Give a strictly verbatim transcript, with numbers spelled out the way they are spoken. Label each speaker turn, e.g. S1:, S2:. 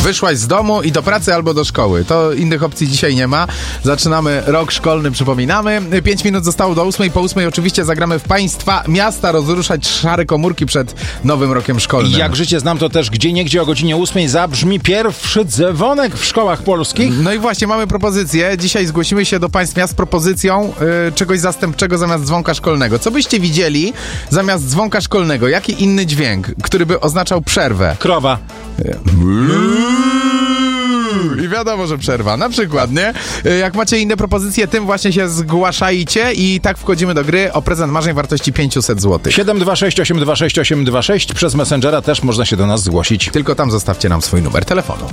S1: wyszłaś z domu i do pracy albo do szkoły. To innych opcji dzisiaj nie ma. Zaczynamy rok szkolny, przypominamy. Pięć minut zostało do ósmej. Po ósmej oczywiście zagramy w państwa miasta rozruszać szare komórki przed nowym rokiem szkolnym.
S2: Jak życie znam, to też gdzieniegdzie o godzinie ósmej zabrzmi pierwszy dzwonek w szkołach polskich.
S1: No i właśnie mamy propozycję. Dzisiaj zgłosimy się do państw miast z propozycją yy, czegoś zastępczego zamiast dzwonka szkolnego. Co byście widzieli zamiast dzwonka szkolnego? Jaki inny dźwięk, który by oznaczał przerwę?
S2: Krowa.
S1: I wiadomo, że przerwa. Na przykład, nie? Jak macie inne propozycje, tym właśnie się zgłaszajcie i tak wchodzimy do gry o prezent marzeń wartości pięćset złotych.
S2: siedem dwa sześć osiem dwa sześć osiem dwa sześć. Przez Messengera też można się do nas zgłosić.
S1: Tylko tam zostawcie nam swój numer telefonu.